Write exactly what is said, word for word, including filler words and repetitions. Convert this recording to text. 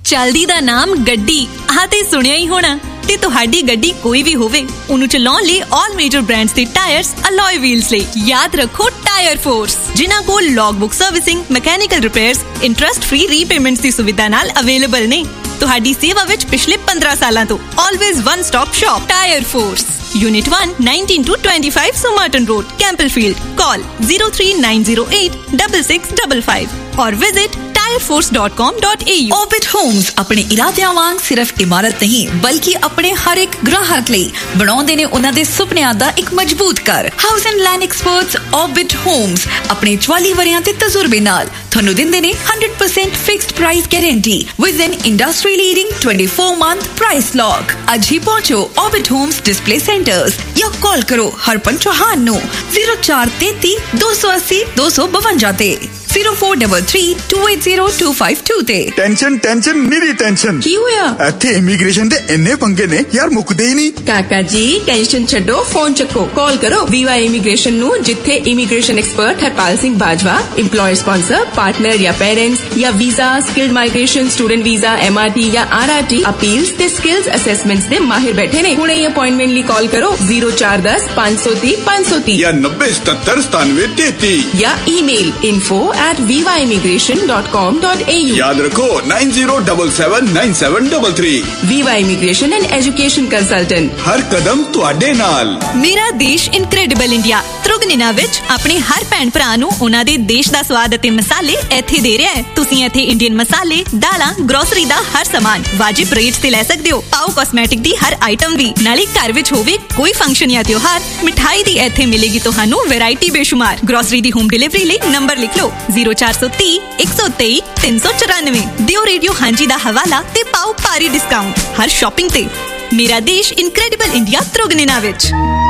चलदी दा नाम गड्डी आ ते सुनिया ही होना। ते तुहाडी गड्डी कोई भी होवे, उन्हें चलाउण लई ऑल मेजर ब्रांड्स दे टायर्स, अलॉय व्हील्स लई याद रखो टायर फोर्स, जिन्हां कोल log book servicing, mechanical repairs, interest free repayments दी सुविधा नाल अवेलेबल ने। तुहाडी सेवा विच पिछले पंद्रह सालां तो always one stop shop tyre force, unit one, nineteen to twenty five सुमर्टन road, कैंपलफील्ड। Call zero three nine zero eight double six double five और visit tyre force dot com dot A you. Orbit Holmes अपने इरादियां वांग सिर्फ इमारत नहीं बल्कि अपने हर एक ग्राहक ਲਈ ਬਣਾਉਂਦੇ ਨੇ ਉਹਨਾਂ ਦੇ ਸੁਪਨਿਆਂ ਦਾ ਇੱਕ ਮਜ਼ਬੂਤ ਘਰ। House and land experts orbit homes ਆਪਣੇ ਚੁਆਲੀ ਵਰਿਆਂ ਦੇ ਤਜਰਬੇ ਨਾਲ ਤੁਹਾਨੂੰ ਦਿੰਦੇ ਨੇ hundred percent fixed price guarantee with N industry leading twenty four month price lock. ਅੱਜ ਹੀ ਪਹੁੰਚੋ ऑर्बिट ਹੋਮਸ डिस्प्ले सेंटर्स ਜਾਂ ਕਾਲ ਕਰੋ ਹਰਪਨ ਚੌਹਾਨ ਨੂੰ ਜ਼ੀਰੋ ਚਾਰ ਤੇਤੀ ਦੋ ਸੌ अस्सी दो सौ बावन ਤੇ zero four three three two eight zero two five two ਤੇ। ਟੈਨਸ਼ਨ ਟੈਨਸ਼ਨ ਨਿਰੀ ਟੈਨਸ਼ਨ ਕੀ ਹੋਇਆ? ਇੱਥੇ ਇਮੀਗ੍ਰੇਸ਼ਨ ਦੇ ਇੰਨੇ ਪੰਗੇ ਨੇ ਯਾਰ, ਮੁੱਕਦੇ ਹੀ ਨਹੀਂ। ਕਾਕਾ ਜੀ ਟੈਨਸ਼ਨ ਛੱਡੋ, ਫੋਨ ਚੱਕੋ, ਕਾਲ ਕਰੋ ਵੀਵਾ ਇਮੀਗ੍ਰੇਸ਼ਨ ਨੂੰ, ਜਿੱਥੇ immigration expert Harpal Singh Bajwa employer sponsor partner ਜਾਂ ਪੈਰੈਂਟਸ ਜਾਂ visa, skilled migration, student visa, MRT ਜਾਂ ਆਰਆਰਟੀ ਅਪੀਲਸ ਤੇ ਸਕਿਲਸ ਅਸੈਸਮੈਂਟਸ ਦੇ ਮਾਹਿਰ ਬੈਠੇ ਨੇ। ਹੁਣੇ ਹੀ ਅਪਾਇੰਟਮੈਂਟ ਲਈ ਕਾਲ ਕਰੋ ਜ਼ੀਰੋ ਚਾਰ ਦਸ ਪੰਜ ਸੌ ਤੀਹ ਪੰਜ ਸੌ ਤੀਹ ਜਾਂ ਨੱਬੇ ਸਤੱਤਰ ਸਤਾਨਵੇਂ ਤੇਤੀ ਜਾਂ email info at viva immigration dot com dot a u। याद रखो nine zero double seven nine seven double three. Viva Immigration and Education Consultant, हर कदम तुहाडे नाल। मेरा देश इनक्रेडिबल इंडिया ਤ੍ਰਿਗਨਿਨਾ ਵਿੱਚ ਆਪਣੇ ਹਰ ਭੈਣ ਭਰਾ ਨੂੰ ਉਹਨਾਂ ਦੇ ਦੇਸ਼ ਦਾ ਸਵਾਦ ਅਤੇ ਮਸਾਲੇ ਇੱਥੇ ਦੇ ਰਿਹਾ ਹੈ। ਤੁਸੀਂ ਇੱਥੇ ਇੰਡੀਅਨ ਮਸਾਲੇ, ਦਾਲਾਂ, ਗਰੋਸਰੀ ਦਾ ਹਰ ਸਾਮਾਨ ਵਾਜਿਬ ਰੇਟ ਤੇ ਲੈ ਸਕਦੇ ਹੋ। ਪਾਓ ਕਾਸਮੈਟਿਕ ਦੀ ਹਰ ਆਈਟਮ ਵੀ, ਨਾਲੇ ਘਰ ਵਿੱਚ ਹੋਵੇ ਕੋਈ ਫੰਕਸ਼ਨ ਜਾਂ ਤਿਉਹਾਰ, ਮਿਠਾਈ ਦੀ ਇੱਥੇ ਮਿਲੇਗੀ ਤੁਹਾਨੂੰ ਵੈਰਾਈਟੀ ਬੇਸ਼ੁਮਾਰ। ਗਰੋਸਰੀ ਦੀ ਹੋਮ ਡਿਲੀਵਰੀ ਲਈ ਨੰਬਰ ਲਿਖ ਲਓ ਜ਼ੀਰੋ ਚਾਰ ਸੌ ਤੀਹ ਇੱਕ ਸੌ ਤੇਈ ਤਿੰਨ ਸੌ ਚੁਰਾਨਵੇਂ। ਦਿਓ ਰੇਡੀਓ ਹਾਂਜੀ ਦਾ ਹਵਾਲਾ ਤੇ ਪਾਓ ਭਾਰੀ ਡਿਸਕਾਊਂਟ ਹਰ ਸ਼ਾਪਿੰਗ ਤੇ। ਮੇਰਾ ਦੇਸ਼ ਇਨਕ੍ਰੈਡੀਬਲ ਇੰਡੀਆ ਤ੍ਰਿਗਨਿਨਾ ਵਿੱਚ।